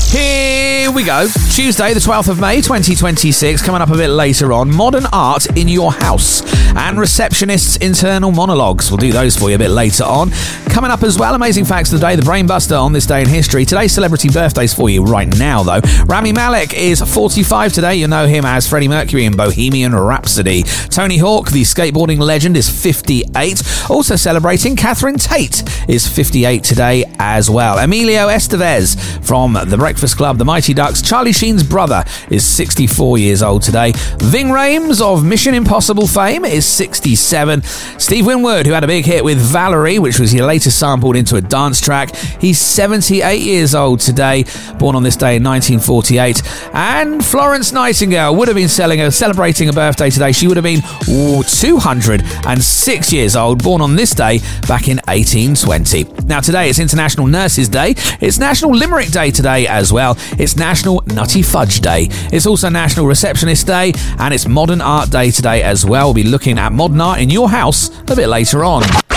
Here we go. Tuesday, the 12th of May, 2026. Coming up a bit later on, modern art in your house and receptionists' internal monologues. We'll do those for you a bit later on. Coming up as well, amazing facts of the day, the Brain Buster on this day in history. Today's celebrity birthdays for you right now, though. Rami Malek is 45 today. You know him as Freddie Mercury in Bohemian Rhapsody. Tony Hawk, the skateboarding legend, is 58. Also celebrating, Catherine Tate is 58 today as well. Emilio Estevez from The Breakfast Club, The Mighty Ducks, Charlie Sheen's brother, is 64 years old today. Ving Rhames of Mission Impossible fame is 67. Steve Winwood, who had a big hit with Valerie, which was later sampled into a dance track, he's 78 years old today, born on this day in 1948. And Florence Nightingale would have been celebrating a birthday today. She would have been 206 years old, born on this day back in 1820. Now today it's International Nurses Day. It's National Limerick Day today as well. It's National Nutty Fudge Day. It's also National Receptionist Day, and it's Modern Art Day today as well. We'll be looking at modern art in your house a bit later on.